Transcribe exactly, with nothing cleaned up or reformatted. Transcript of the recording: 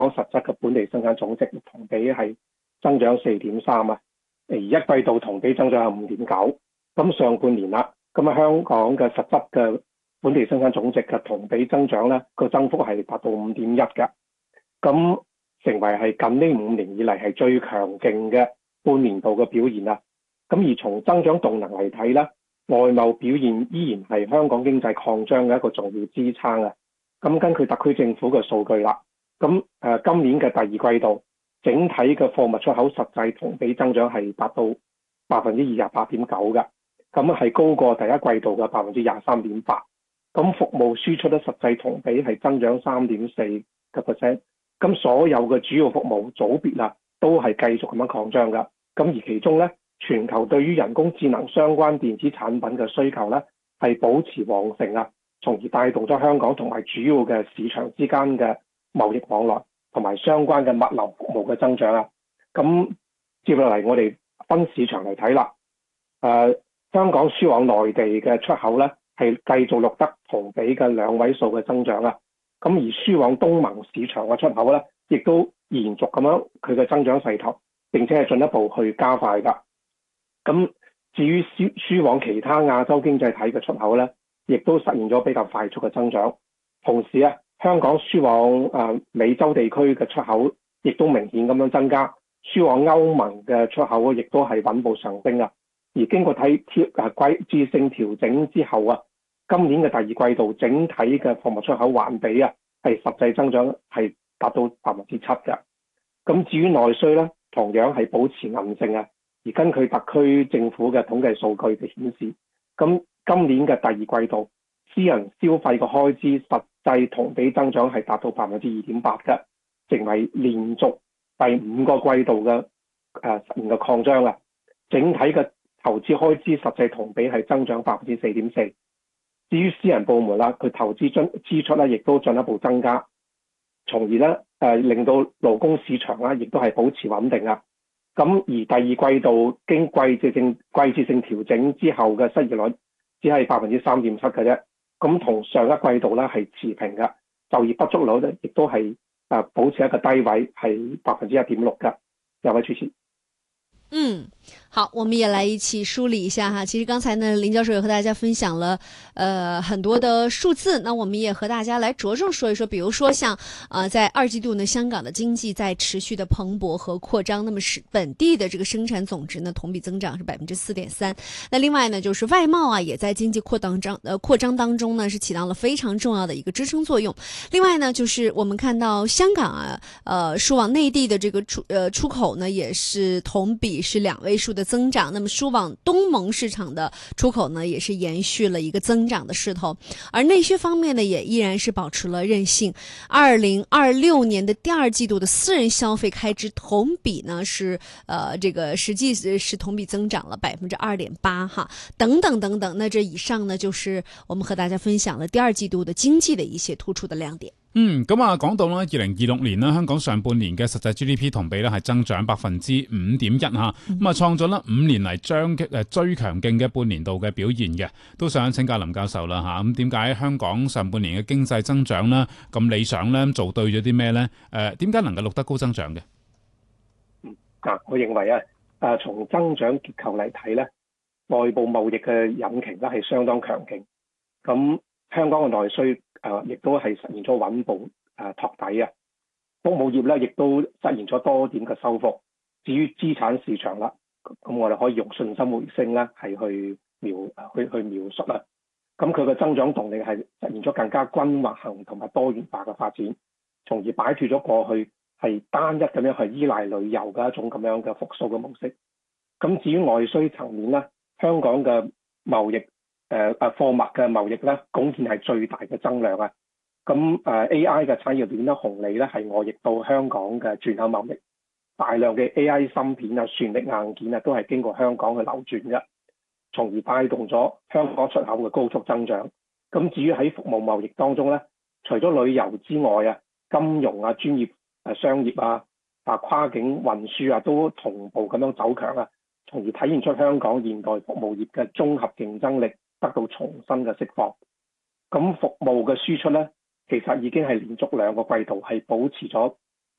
實質嘅本地生產總值同比係增長四點三啊，而一季度同比增長係五點九。咁上半年啦，咁啊香港嘅實質嘅本地生產總值嘅同比增長咧，個增幅係達到五點一嘅，咁成為係近呢五年以嚟係最強勁嘅半年度嘅表現啦。咁而從增長動能嚟睇咧，外貿表現依然係香港經濟擴張嘅一個重要支撐啊。咁根據特區政府嘅數據啦，咁誒今年嘅第二季度整體嘅貨物出口實際同比增長係達到百分之二十八點九嘅，咁係高過第一季度嘅百分之廿三點八。咁服務輸出咧實際同比係增長三點四個 percent。咁所有嘅主要服務組別啊，都係繼續咁樣擴張㗎。咁而其中咧，全球對於人工智能相關電子產品嘅需求咧，係保持旺盛啊，從而帶動咗香港同埋主要嘅市場之間嘅貿易往來同埋相關嘅物流服務嘅增長啊。咁接落嚟，我哋分市場嚟睇啦。誒、呃，香港輸往內地嘅出口咧，係繼續錄得同比嘅兩位數嘅增長啊。咁而輸往東盟市場嘅出口咧，亦都延續咁樣佢嘅增長勢頭，並且係進一步去加快㗎。咁至於輸輸往其他亞洲經濟體嘅出口咧，亦都實現咗比較快速嘅增長。同時啊，香港輸往誒、呃、美洲地區嘅出口亦都明顯咁樣增加，輸往歐盟嘅出口亦都係穩步上升啊。而經過睇調誒季節性調整之後啊，今年嘅第二季度整體嘅貨物出口環比啊，係實際增長係達到百分之七嘅。咁至於內需咧，同樣係保持韌性啊。而根據特區政府嘅統計數據嘅顯示，咁今年嘅第二季度私人消費嘅開支實際同比增長係達到百分之二點八嘅，成為連續第五個季度嘅誒、呃、實現嘅擴張啊。整體嘅投資開支實際同比係增長百分之四點四。至於私人部門啦，佢投資支出咧，亦都進一步增加，從而咧誒、呃、令到勞工市場啦，亦都係保持穩定啊。咁而第二季度經季節性季節性調整之後嘅失業率只係百分之三點七嘅啫，咁同上一季度咧係持平嘅，就業不足率咧亦都係誒保持一個低位，係百分之一點六嘅。兩位主持。 嗯，好，我們也來一起梳理一下哈。其實剛才呢，林教授也和大家分享了，呃，很多的數字。那我們也和大家來着重說一說，比如說像，呃，在二季度呢，香港的經濟在持續的蓬勃和擴張，那麼是本地的這個生產總值呢，同比增長是百分之四點三。那另外呢，就是外貿啊，也在經濟擴張張呃擴張當中呢，是起到了非常重要的一個支撐作用。另外呢，就是我們看到香港啊，呃，輸往內地的這個出呃出口呢，也是同比是兩位數的增長，那麼輸往東盟市場的出口呢，也是延續了一個增長的勢頭，而內需方面呢，也依然是保持了韌性。二零二六年的第二季度的私人消費開支同比呢是呃這個實際是同比增長了百分之二點八哈，等等等等。那這以上呢，就是我們和大家分享了第二季度的經濟的一些突出的亮點。 嗯，咁啊，講到啦，二零二六年啦，香港上半年嘅實際 G D P 同比咧係增長百分之五點一吓，咁啊創咗啦五年嚟將誒最強勁嘅半年度嘅表現嘅，都想請教林教授啦吓，咁點解香港上半年嘅經濟增長啦咁理想咧？做對咗啲咩咧？誒，點解能夠錄得高增長嘅？ 嗯，嗱，我認為啊，誒從增長結構嚟睇咧，內部貿易嘅引擎咧係相當強勁，咁香港嘅內需。誒，亦、呃、都係實現咗穩步誒托底啊！服務業咧，亦都實現咗多點嘅收復。至於資產市場啦，咁我哋可以用信心回升咧，係去描去去描述啦。咁佢嘅增長動力係實現咗更加均衡同埋多元化嘅發展，從而擺脫咗過去係單一咁樣去依賴旅遊嘅一種咁樣嘅復甦嘅模式。咁至於外需層面咧，香港嘅貿易。誒誒貨物嘅貿易咧，貢獻係最大嘅增量啊！咁誒 A I 嘅產業鏈咧，紅利咧係外溢到香港嘅轉口貿易，大量嘅 A I 芯片啊、算力硬件啊，都係經過香港去流轉嘅，從而帶動咗香港出口嘅高速增長。咁至於喺服務貿易當中咧，除咗旅遊之外啊，金融啊、專業誒商業啊、啊跨境運輸啊，都同步咁樣走強啊，從而體現出香港現代服務業嘅綜合競爭力得到重新嘅釋放。咁服務嘅輸出咧，其實已經係連續兩個季度係保持咗